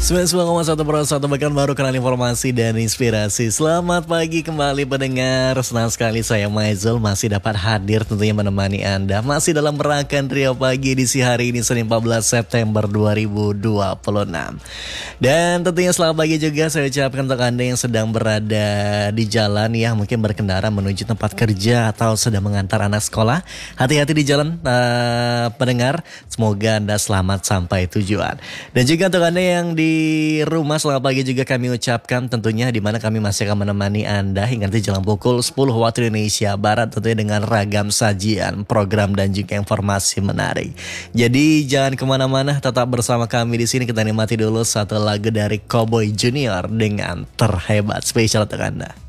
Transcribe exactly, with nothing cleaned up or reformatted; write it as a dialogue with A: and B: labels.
A: sembilan puluh sembilan koma satu per satu bahkan baru kenal informasi dan inspirasi. Selamat pagi kembali pendengar. Senang sekali saya Maizul masih dapat hadir tentunya menemani Anda. Masih dalam rangkaian Trio Pagi edisi hari ini Senin empat belas September dua ribu dua puluh enam. Dan tentunya selamat pagi juga saya ucapkan untuk Anda yang sedang berada di jalan ya, mungkin berkendara menuju tempat kerja atau sedang mengantar anak sekolah. Hati-hati di jalan uh, pendengar. Semoga Anda selamat sampai tujuan. Dan juga untuk Anda yang di Di rumah selamat pagi juga kami ucapkan tentunya, di mana kami masih akan menemani Anda hingga nanti jelang pukul sepuluh waktu Indonesia Barat, tentunya dengan ragam sajian, program dan juga informasi menarik. Jadi jangan kemana-mana, tetap bersama kami di sini. Kita nikmati dulu satu lagu dari Cowboy Junior dengan Terhebat, spesial untuk Anda.